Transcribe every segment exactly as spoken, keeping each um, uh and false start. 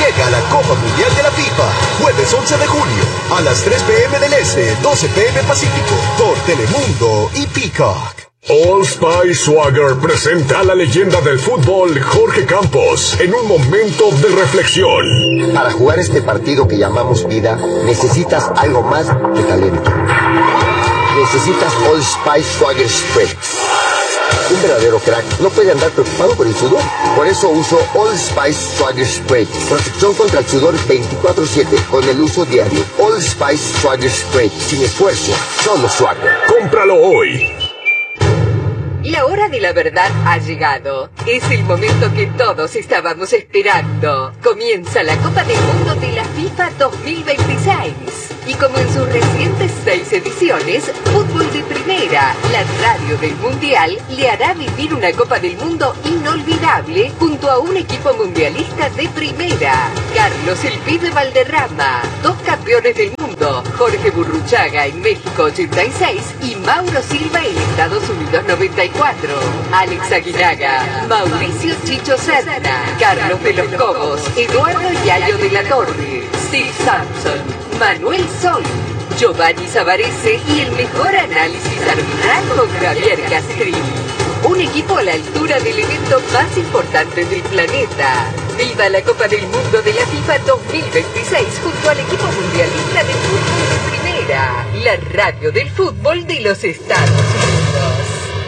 Llega la Copa Mundial de la FIFA, jueves once de junio, a las tres pe eme del Este, doce pe eme Pacífico, por Telemundo y Peacock. Old Spice Swagger presenta a la leyenda del fútbol, Jorge Campos, en un momento de reflexión. Para jugar este partido que llamamos vida, necesitas algo más que talento. Necesitas Old Spice Swagger Spray. Un verdadero crack no puede andar preocupado por el sudor. Por eso uso Old Spice Swagger Spray. Protección contra el sudor veinticuatro siete con el uso diario. Old Spice Swagger Spray. Sin esfuerzo, solo Swagger. ¡Cómpralo hoy! La hora de la verdad ha llegado. Es el momento que todos estábamos esperando. Comienza la Copa del Mundo de la FIFA dos mil veintiséis. Y como en sus recientes seis ediciones, Fútbol de Primera, la radio del Mundial, le hará vivir una Copa del Mundo inolvidable junto a un equipo mundialista de primera. Carlos El Pibe Valderrama, dos campeones del mundo, Jorge Burruchaga en México ochenta y seis y Mauro Silva en Estados Unidos noventa y cuatro. Alex Aguinaga, Mauricio Chicho Serna, Carlos de los Cobos, Eduardo Yayo de la Torre, Steve Sampson, Manuel Sol, Giovanni Savarese y el mejor análisis arbitral con Javier Castrilli. Un equipo a la altura del evento más importante del planeta. ¡Viva la Copa del Mundo de la FIFA dos mil veintiséis junto al equipo mundialista de fútbol de primera! La radio del fútbol de los Estados Unidos.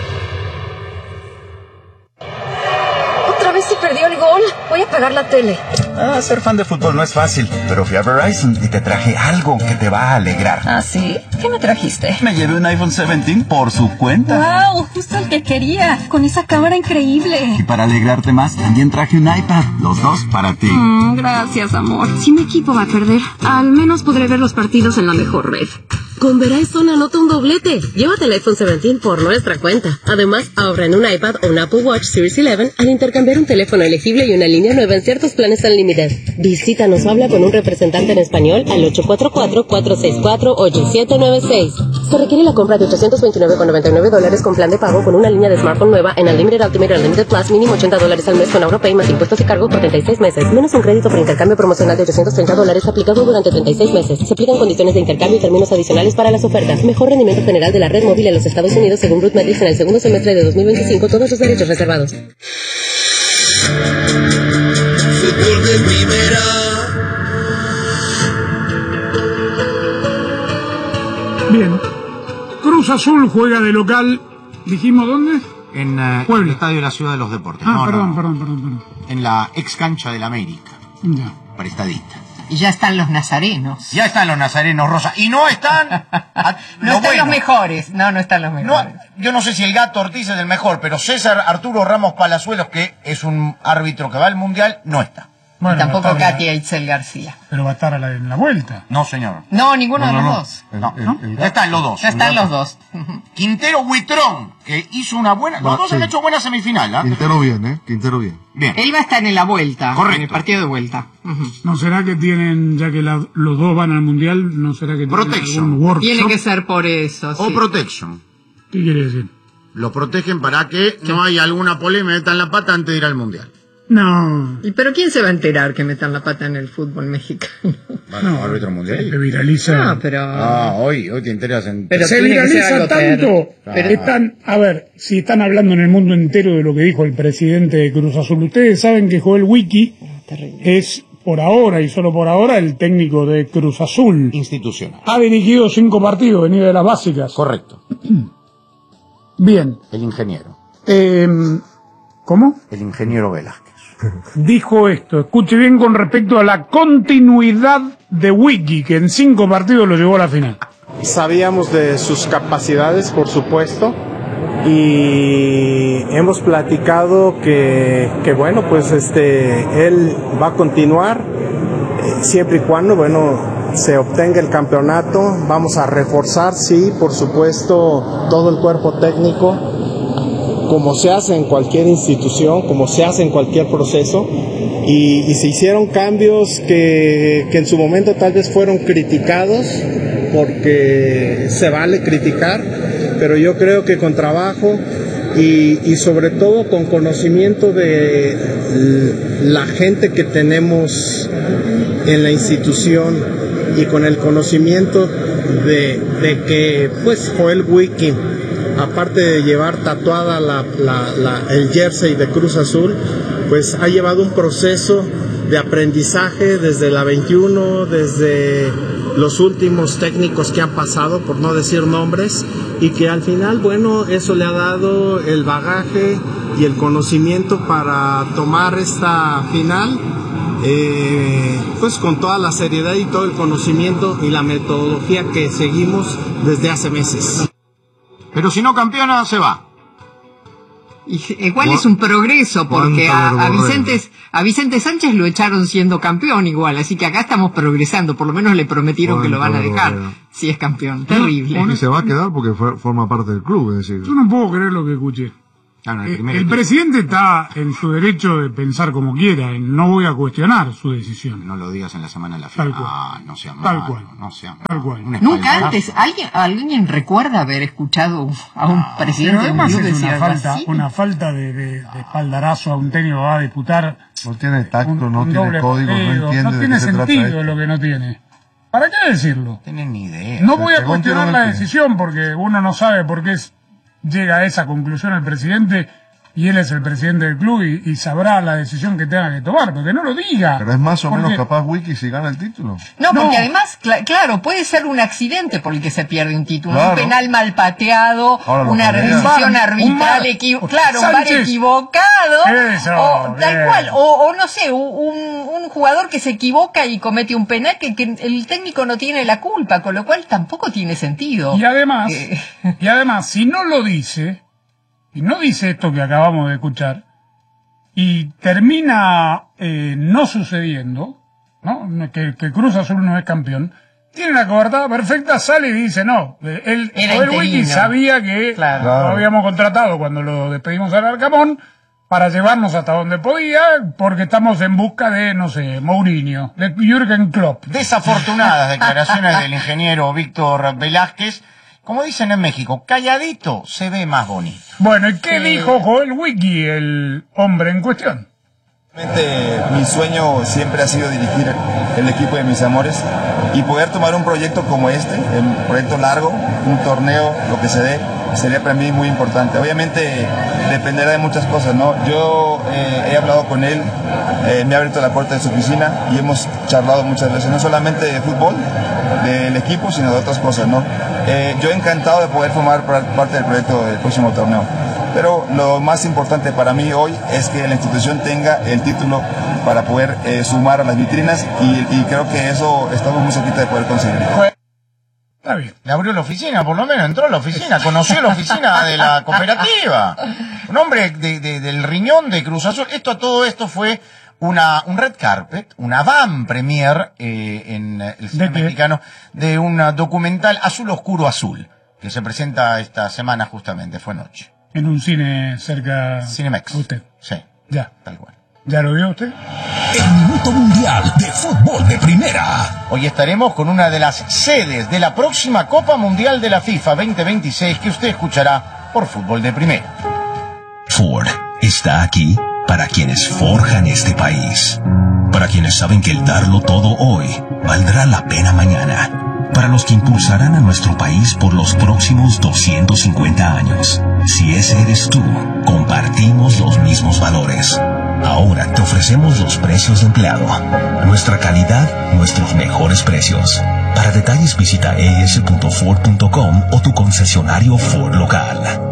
¿Otra vez se perdió el gol? Voy a apagar la tele. Ah, ser fan de fútbol no es fácil, pero fui a Verizon y te traje algo que te va a alegrar. ¿Ah, sí? ¿Qué me trajiste? Me llevé un iPhone diecisiete por su cuenta. ¡Wow! Justo el que quería, con esa cámara increíble. Y para alegrarte más, también traje un iPad, los dos para ti. Mm, gracias, amor. Si mi equipo va a perder, al menos podré ver los partidos en la mejor red. Con Verizon anota un doblete. Llévate el iPhone diecisiete por nuestra cuenta. Además, ahorra en un iPad o un Apple Watch Series once al intercambiar un teléfono elegible y una línea nueva en ciertos planes Unlimited. Visítanos o habla con un representante en español al ocho cuatro cuatro, cuatro seis cuatro, ocho siete nueve seis. Se requiere la compra de ochocientos veintinueve con noventa y nueve dólares con plan de pago con una línea de smartphone nueva en Unlimited Ultimate Unlimited Plus, mínimo ochenta dólares al mes con AuroPay más impuestos y cargo por treinta y seis meses. Menos un crédito por intercambio promocional de ochocientos treinta dólares aplicado durante treinta y seis meses. Se aplican condiciones de intercambio y términos adicionales para las ofertas. Mejor rendimiento general de la red móvil en los Estados Unidos según Root Metrics en el segundo semestre de dos mil veinticinco. Todos los derechos reservados. Fútbol de primera. Bien. Cruz Azul juega de local. ¿Dijimos dónde? En uh, el Estadio de la Ciudad de los Deportes. Ah, no, perdón, no. perdón, perdón, perdón. En la ex cancha del América. Ya. Para estadista. Y ya están los nazarenos. Ya están los nazarenos, Rosa. Y no están... A, no están bueno. los mejores. No, no están los mejores. No, yo no sé si el Gato Ortiz es el mejor, pero César Arturo Ramos Palazuelos, que es un árbitro que va al Mundial, no está. Bueno, tampoco Katia Itzel García. Pero va a estar a la, en la vuelta. No, señor. No, ninguno no, de los no, dos. No, no. El, el, ya están los dos. Ya están los dos. Quintero Huitrón, que hizo una buena... Los va, dos sí. han hecho buena semifinal, ¿eh? Quintero bien, ¿eh? Quintero bien. Bien. Él va a estar en la vuelta. Correcto. En el partido de vuelta. Uh-huh. ¿No será que tienen, ya que la, los dos van al Mundial, no será que tienen Protection. algún workshop? Tiene que ser por eso, O sí. Protection. ¿Qué quiere decir? Lo protegen para que sí. no haya alguna polémica, metan la pata antes de ir al Mundial. No. ¿Pero quién se va a enterar que metan la pata en el fútbol mexicano? Bueno, no, árbitro mundial. Se viraliza. No, pero... Ah, hoy, hoy te enteras en... Pero se viraliza tanto. Pero están, a ver, si están hablando en el mundo entero de lo que dijo el presidente de Cruz Azul. Ustedes saben que Joel Wiki es, por ahora y solo por ahora, el técnico de Cruz Azul. Institucional. Ha dirigido cinco partidos, venido de las básicas. Correcto. Bien. El ingeniero. Eh, ¿Cómo? El ingeniero Velázquez. Dijo esto, escuche bien con respecto a la continuidad de Wiki, que en cinco partidos lo llevó a la final. Sabíamos de sus capacidades, por supuesto, y hemos platicado que, que bueno, pues este, él va a continuar, eh, siempre y cuando, bueno, se obtenga el campeonato. Vamos a reforzar, sí, por supuesto, todo el cuerpo técnico, como se hace en cualquier institución, como se hace en cualquier proceso, y, y se hicieron cambios que, que en su momento tal vez fueron criticados, porque se vale criticar, pero yo creo que con trabajo, y, y sobre todo con conocimiento de la gente que tenemos en la institución y con el conocimiento de, de que pues Joel Wiki, aparte de llevar tatuada la, la, la, el jersey de Cruz Azul, pues ha llevado un proceso de aprendizaje desde la veintiuno, desde los últimos técnicos que han pasado, por no decir nombres, y que al final, bueno, eso le ha dado el bagaje y el conocimiento para tomar esta final, eh, pues con toda la seriedad y todo el conocimiento y la metodología que seguimos desde hace meses. Pero si no campeona, se va. Y, igual es un progreso, porque a, a, Vicente, a Vicente Sánchez lo echaron siendo campeón igual, así que acá estamos progresando, por lo menos le prometieron que lo van a dejar si es campeón. Terrible. Y se va a quedar porque forma parte del club, es decir. Yo no puedo creer lo que escuché. Ah, no, el, el, el presidente está en su derecho de pensar como quiera, no voy a cuestionar su decisión. No lo digas en la semana de la FIFA. Ah, no sea malo, Tal cual. No sea malo. Tal cual. Nunca antes, ¿alguien, ¿alguien recuerda haber escuchado a un ah, presidente de un club decir una algo falta, así? una falta de, de, de espaldarazo a un técnico que va a disputar. No tiene tacto, un, no un tiene código, partido, no entiende. No tiene sentido lo que no tiene. ¿Para qué decirlo? No tienen ni idea. No voy a cuestionar la decisión porque uno no sabe por qué es, llega a esa conclusión el presidente. Y él es el presidente del club y, y sabrá la decisión que tenga que tomar, porque no lo diga. Pero es más o porque... menos capaz Wiki si gana el título. No, porque no. además, cl claro, puede ser un accidente por el que se pierde un título. Claro. Un penal mal pateado, una decisión arbitral equivocada, claro, un bar equivocado, Eso, o tal bien. cual, o, o no sé, un, un jugador que se equivoca y comete un penal que, que el técnico no tiene la culpa, con lo cual tampoco tiene sentido. Y además, eh. y además, si no lo dice... y no dice esto que acabamos de escuchar, y termina eh, no sucediendo, ¿no? Que, que Cruz Azul no es campeón, tiene la coartada perfecta, sale y dice, no, él, el Wiki sabía que claro. lo habíamos contratado cuando lo despedimos al Arcamón para llevarnos hasta donde podía, porque estamos en busca de, no sé, Mourinho, de Jürgen Klopp. Desafortunadas declaraciones del ingeniero Víctor Velázquez. Como dicen en México, calladito se ve más bonito. Bueno, ¿y qué sí. dijo Joel Wiki, el hombre en cuestión? Realmente mi sueño siempre ha sido dirigir el equipo de mis amores y poder tomar un proyecto como este, un proyecto largo, un torneo, lo que se dé, sería para mí muy importante. Obviamente dependerá de muchas cosas, ¿no? Yo eh, he hablado con él, eh, me ha abierto la puerta de su oficina y hemos charlado muchas veces, no solamente de fútbol, del equipo, sino de otras cosas, ¿no? Eh, yo he encantado de poder formar parte del proyecto del próximo torneo. Pero lo más importante para mí hoy es que la institución tenga el título para poder eh, sumar a las vitrinas y, y creo que eso estamos muy cerquita de poder conseguirlo. Está bien. Le abrió la oficina, por lo menos entró a la oficina, conoció la oficina de la cooperativa. Un hombre de, de, del riñón de Cruz Azul. Esto, todo esto fue una un red carpet, una van premier eh, en el cine mexicano de un documental Azul Oscuro Azul, que se presenta esta semana justamente, fue anoche. En un cine cerca Cinemex. de usted. Sí. Ya. Tal cual. ¿Ya lo vio usted? El Minuto Mundial de Fútbol de Primera. Hoy estaremos con una de las sedes de la próxima Copa Mundial de la FIFA veinte veintiséis que usted escuchará por Fútbol de Primera. Ford está aquí para quienes forjan este país. Para quienes saben que el darlo todo hoy valdrá la pena mañana. Para los que impulsarán a nuestro país por los próximos doscientos cincuenta años. Si ese eres tú, compartimos los mismos valores. Ahora te ofrecemos los precios de empleado. Nuestra calidad, nuestros mejores precios. Para detalles visita e s punto ford punto com o tu concesionario Ford local.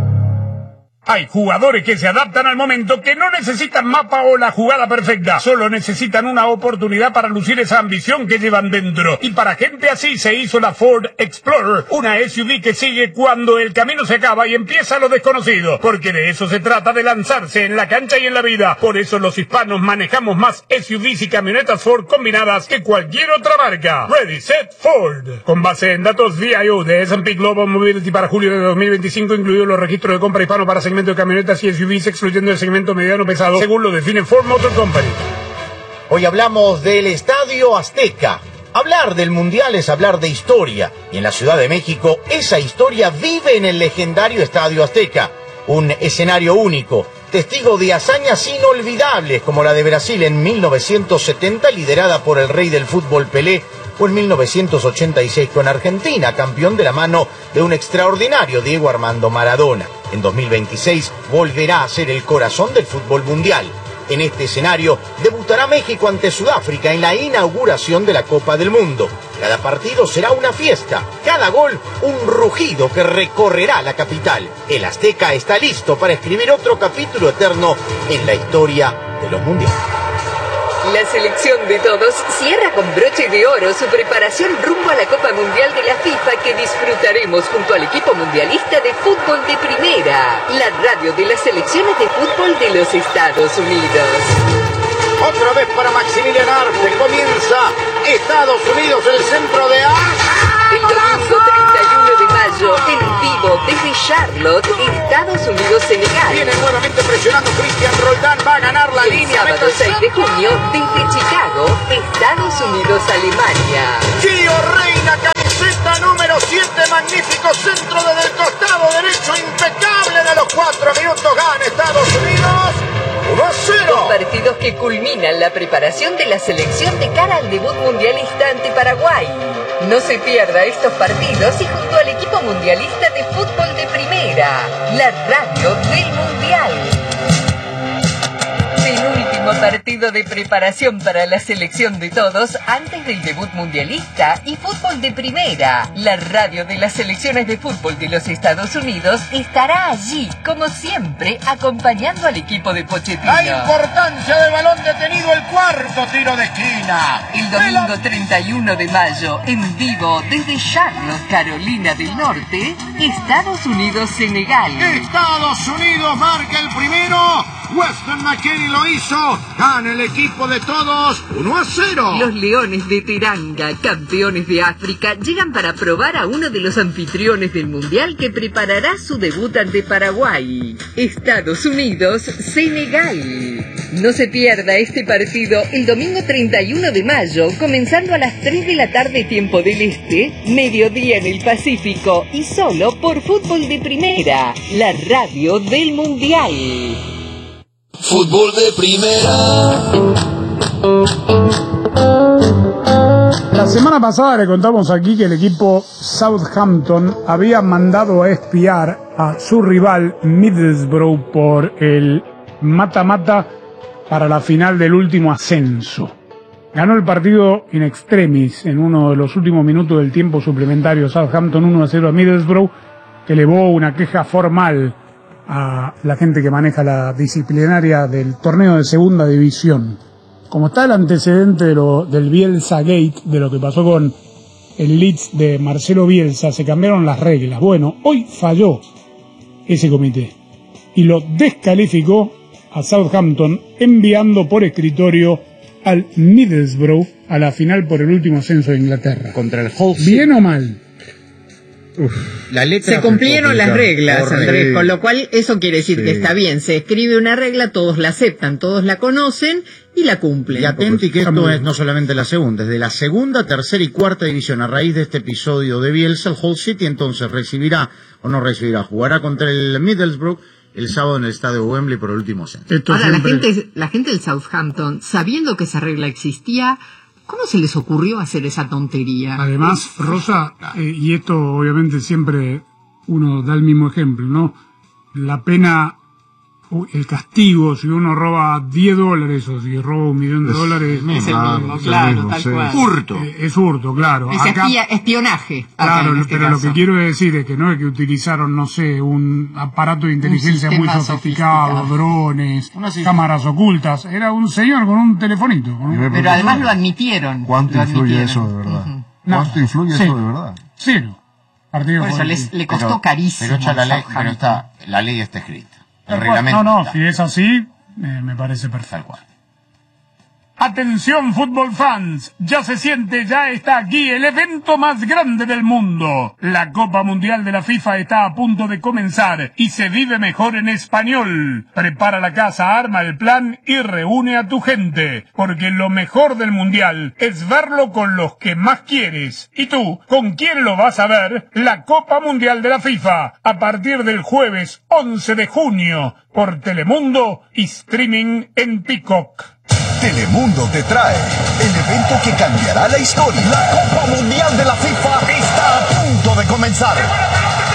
Hay jugadores que se adaptan al momento, que no necesitan mapa o la jugada perfecta, solo necesitan una oportunidad para lucir esa ambición que llevan dentro. Y para gente así se hizo la Ford Explorer, una S U V que sigue cuando el camino se acaba y empieza lo desconocido, porque de eso se trata, de lanzarse en la cancha y en la vida. Por eso los hispanos manejamos más S U Vs y camionetas Ford combinadas que cualquier otra marca. Ready, Set, Ford. Con base en datos V I O de S and P Global Mobility para julio de dos mil veinticinco, incluidos los registros de compra hispano para segmentos de camionetas y S U Vs, excluyendo el segmento mediano pesado, según lo define Ford Motor Company. Hoy hablamos del Estadio Azteca. Hablar del Mundial es hablar de historia, y en la Ciudad de México esa historia vive en el legendario Estadio Azteca. un escenario único, testigo de hazañas inolvidables como la de Brasil en mil novecientos setenta, liderada por el rey del fútbol Pelé, o en mil novecientos ochenta y seis con Argentina, campeón de la mano de un extraordinario Diego Armando Maradona. En dos mil veintiséis volverá a ser el corazón del fútbol mundial. En este escenario debutará México ante Sudáfrica en la inauguración de la Copa del Mundo. Cada partido será una fiesta, cada gol un rugido que recorrerá la capital. El Azteca está listo para escribir otro capítulo eterno en la historia de los mundiales. La selección de todos cierra con broche de oro su preparación rumbo a la Copa Mundial de la FIFA que disfrutaremos junto al equipo mundialista de fútbol de primera, la radio de las selecciones de fútbol de los Estados Unidos. Otra vez para Maximilian Arce, comienza Estados Unidos, el centro de Arce. El domingo treinta y uno de mayo, en vivo desde Charlotte, Estados Unidos-Senegal. Viene nuevamente presionando Cristian Roldán, va a ganar la el línea. El sábado seis de junio, desde Chicago, Estados Unidos-Alemania. Gio Reyna, camiseta número siete, magnífico centro desde el costado derecho, impecable de los cuatro minutos, gana Estados Unidos. uno a cero. Dos partidos que culminan la preparación de la selección de cara al debut mundialista ante Paraguay. No se pierda estos partidos y junto al equipo mundialista de fútbol de primera, la radio del mundial. Penúltimo partido de preparación para la selección de todos antes del debut mundialista y fútbol de primera. La radio de las selecciones de fútbol de los Estados Unidos estará allí, como siempre, acompañando al equipo de Pochettino. La importancia del balón detenido, el cuarto tiro de esquina. El domingo treinta y uno de mayo, en vivo desde Charlotte, Carolina del Norte, Estados Unidos-Senegal. Estados Unidos marca el primero. Weston McKennie lo hizo. Gana el equipo de todos. uno a cero. Los Leones de Teranga, campeones de África, llegan para probar a uno de los anfitriones del Mundial que preparará su debut ante Paraguay. Estados Unidos-Senegal. No se pierda este partido el domingo treinta y uno de mayo, comenzando a las tres de la tarde tiempo del Este, mediodía en el Pacífico y solo por Fútbol de Primera, la radio del Mundial. Fútbol de primera. La semana pasada le contamos aquí que el equipo Southampton había mandado a espiar a su rival Middlesbrough por el mata-mata para la final del último ascenso. Ganó el partido in extremis en uno de los últimos minutos del tiempo suplementario. Southampton uno a cero a Middlesbrough, que elevó una queja formal a la gente que maneja la disciplinaria del torneo de segunda división. Como está el antecedente de lo, del Bielsa Gate, de lo que pasó con el Leeds de Marcelo Bielsa, se cambiaron las reglas. Bueno, hoy falló ese comité y lo descalificó a Southampton, enviando por escritorio al Middlesbrough a la final por el último ascenso de Inglaterra. Contra el Hull City. ¿Bien o mal? Uf, la letra se cumplieron las reglas, horrible. Andrés, con lo cual eso quiere decir sí. que está bien, se escribe una regla, todos la aceptan, todos la conocen y la cumplen. Y atenti que esto es no solamente la segunda, es de la segunda, tercera y cuarta división. A raíz de este episodio de Bielsa, el Hull City entonces recibirá, o no recibirá, jugará contra el Middlesbrough el sábado en el estadio Wembley por el último ascenso. Ahora, siempre... la gente, la gente del Southampton, sabiendo que esa regla existía, ¿cómo se les ocurrió hacer esa tontería? Además, Rosa, eh, y esto obviamente siempre uno da el mismo ejemplo, ¿no? La pena, el castigo, si uno roba diez dólares o si roba un millón de es, dólares... Es el mismo, es claro, mismo, tal sí. cual. Hurto. Eh, es hurto, claro. Es acá, espía, espionaje. Claro, este pero caso. lo que quiero decir es que no es que utilizaron, no sé, un aparato de inteligencia muy sofisticado, sofisticado. drones, sí. cámaras ocultas. Era un señor con un telefonito. Con un... Pero además lo admitieron. ¿Cuánto lo influye admitieron. eso de verdad? Uh-huh. ¿Cuánto no, influye cero. eso de verdad? Cero. Partido Por eso les, le costó pero, carísimo. Pero, la ley, pero está, la ley está escrita. El no, reglamento. no, no, está. si es así, eh, me parece perfecto. Atención fútbol fans, ya se siente, ya está aquí el evento más grande del mundo. La Copa Mundial de la FIFA está a punto de comenzar y se vive mejor en español. Prepara la casa, arma el plan y reúne a tu gente, porque lo mejor del Mundial es verlo con los que más quieres. ¿Y tú, con quién lo vas a ver? La Copa Mundial de la FIFA, a partir del jueves once de junio, por Telemundo y streaming en Peacock. Telemundo te trae el evento que cambiará la historia. La Copa Mundial de la FIFA está a punto de comenzar.